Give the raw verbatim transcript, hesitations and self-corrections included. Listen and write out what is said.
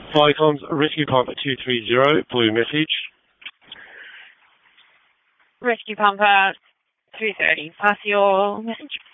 Flycom's Rescue Pump two three zero, blue message. Rescue Pumper two thirty, pass your message.